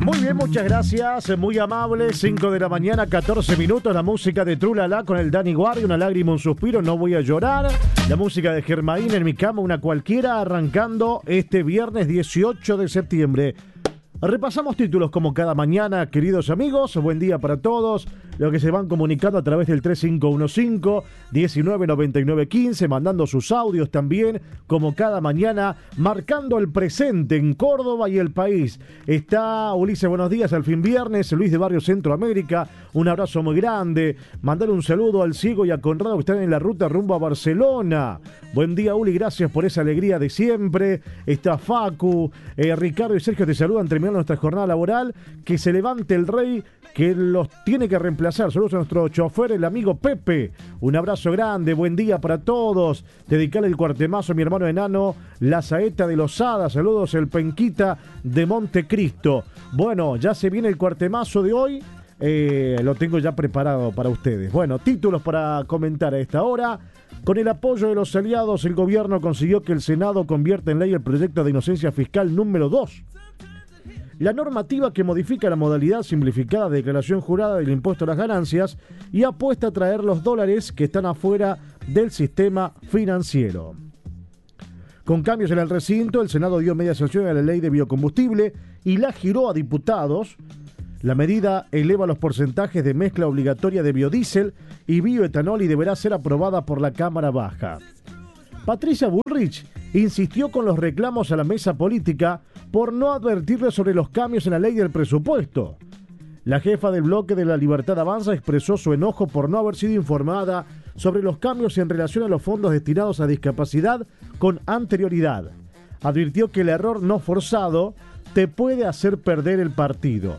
Muy bien, muchas gracias, muy amable. 5 de la mañana, 14 minutos. La música de Trulala con el Dani Guardi, una lágrima, un suspiro, no voy a llorar. La música de Germain, En mi cama, una cualquiera, arrancando este viernes 18 de septiembre. Repasamos títulos como cada mañana, queridos amigos. Buen día para todos. Los que se van comunicando a través del 3515-199915, mandando sus audios también, como cada mañana, marcando el presente en Córdoba y el país. Está Ulises, buenos días, al fin viernes. Luis de Barrio Centroamérica, un abrazo muy grande. Mandar un saludo al Ciego y a Conrado que están en la ruta rumbo a Barcelona. Buen día, Uli, gracias por esa alegría de siempre. Está Facu, Ricardo y Sergio te saludan terminando nuestra jornada laboral. Que se levante el rey, que los tiene que reemplazar. Saludos a nuestro chofer, el amigo Pepe. Un abrazo grande, buen día para todos. Dedicarle el cuartemazo a mi hermano enano, la saeta de Losada. Saludos, el Penquita de Montecristo. Bueno, ya se viene el cuartemazo de hoy. Lo tengo ya preparado para ustedes. Bueno, títulos para comentar a esta hora. Con el apoyo de los aliados, el gobierno consiguió que el Senado convierta en ley el proyecto de inocencia fiscal número 2. La normativa que modifica la modalidad simplificada de declaración jurada del impuesto a las ganancias y apuesta a traer los dólares que están afuera del sistema financiero. Con cambios en el recinto, el Senado dio media sanción a la ley de biocombustible y la giró a diputados. La medida eleva los porcentajes de mezcla obligatoria de biodiesel y bioetanol y deberá ser aprobada por la Cámara Baja. Patricia Bullrich insistió con los reclamos a la mesa política por no advertirle sobre los cambios en la ley del presupuesto. La jefa del bloque de la Libertad Avanza expresó su enojo por no haber sido informada sobre los cambios en relación a los fondos destinados a discapacidad con anterioridad. Advirtió que el error no forzado te puede hacer perder el partido.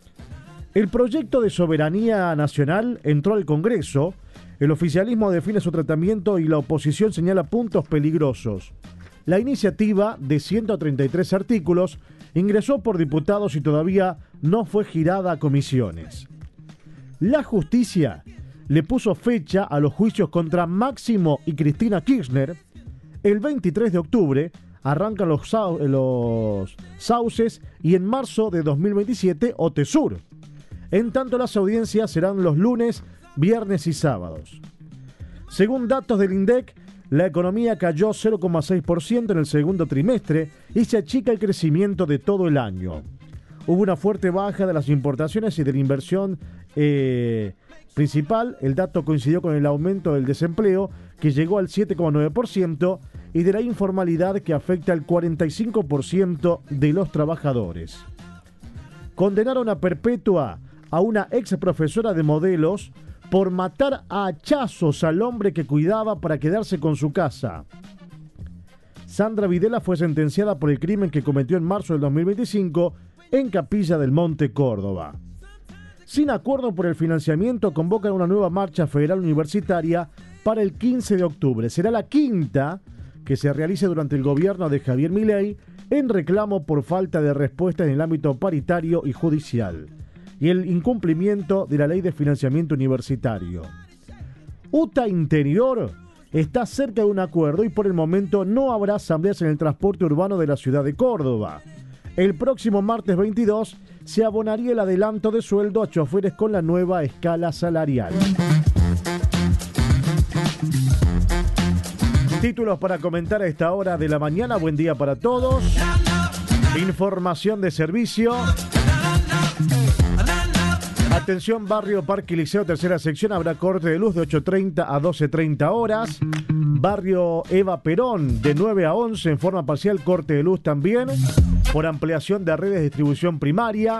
El proyecto de soberanía nacional entró al Congreso. El oficialismo define su tratamiento y la oposición señala puntos peligrosos. La iniciativa, de 133 artículos, ingresó por diputados y todavía no fue girada a comisiones. La justicia le puso fecha a los juicios contra Máximo y Cristina Kirchner. El 23 de octubre arrancan los sauces y en marzo de 2027 OTESUR. En tanto, las audiencias serán los lunes, viernes y sábados. Según datos del INDEC, la economía cayó 0,6% en el segundo trimestre y se achica el crecimiento de todo el año. Hubo una fuerte baja de las importaciones y de la inversión principal. El dato coincidió con el aumento del desempleo, que llegó al 7,9%, y de la informalidad, que afecta al 45% de los trabajadores. Condenaron a perpetua a una ex profesora de modelos por matar a hachazos al hombre que cuidaba para quedarse con su casa. Sandra Videla fue sentenciada por el crimen que cometió en marzo del 2025 en Capilla del Monte, Córdoba. Sin acuerdo por el financiamiento, convocan una nueva marcha federal universitaria para el 15 de octubre. Será la quinta que se realice durante el gobierno de Javier Milei en reclamo por falta de respuesta en el ámbito paritario y judicial y el incumplimiento de la ley de financiamiento universitario. UTA Interior está cerca de un acuerdo y por el momento no habrá asambleas en el transporte urbano de la ciudad de Córdoba. El próximo martes 22 se abonaría el adelanto de sueldo a choferes con la nueva escala salarial. Títulos para comentar a esta hora de la mañana. Buen día para todos. Información de servicio. Atención, barrio Parque Liceo, tercera sección, habrá corte de luz de 8:30 a 12:30 horas. Barrio Eva Perón, de 9 a 11, en forma parcial, corte de luz también, por ampliación de redes de distribución primaria.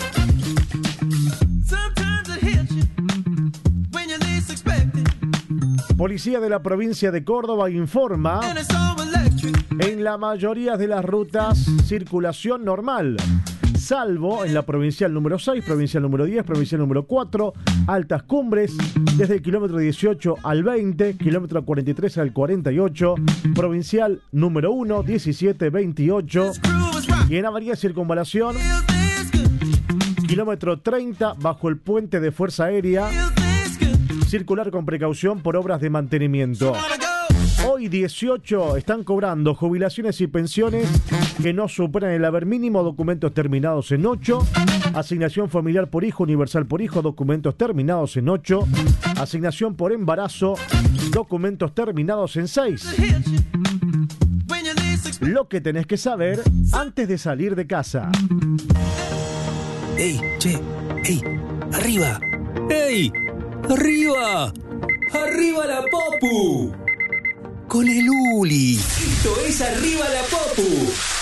Policía de la provincia de Córdoba informa: en la mayoría de las rutas, circulación normal, salvo en la provincial número 6, provincial número 10, provincial número 4, Altas Cumbres, desde el kilómetro 18 al 20, kilómetro 43 al 48, provincial número 1, 17, 28, y en Avenida Circunvalación, kilómetro 30, bajo el puente de Fuerza Aérea, circular con precaución por obras de mantenimiento. Hoy 18 están cobrando jubilaciones y pensiones que no superan el haber mínimo, documentos terminados en 8, asignación familiar por hijo, universal por hijo, documentos terminados en 8, asignación por embarazo, documentos terminados en 6. Lo que tenés que saber antes de salir de casa. ¡Ey, che! ¡Ey! ¡Arriba! ¡Ey! ¡Arriba! ¡Arriba la Popu! Con el Uli. Esto es Arriba la Popu.